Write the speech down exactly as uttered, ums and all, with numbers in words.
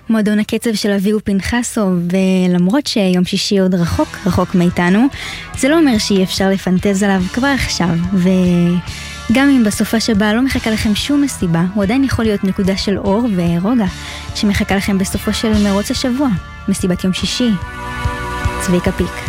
מועדון הקצב של אבי ופנחסו, ולמרות שיום שישי עוד רחוק, רחוק מאיתנו, זה לא אומר שאי אפשר לפנטז עליו כבר עכשיו, וגם אם בסופה שבה לא מחכה לכם שום מסיבה, הוא עדיין יכול להיות נקודה של אור ורוגע, שמחכה לכם בסופו של מרוץ השבוע, מסיבת יום שישי. צביקה פיק.